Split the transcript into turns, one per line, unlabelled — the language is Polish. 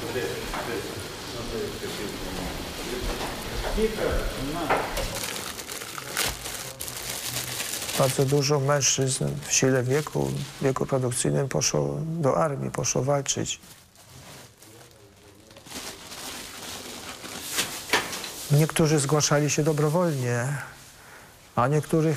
Bardzo dużo mężczyzn w sile wieku, w wieku produkcyjnym poszło do armii, poszło walczyć. Niektórzy zgłaszali się dobrowolnie, a niektórych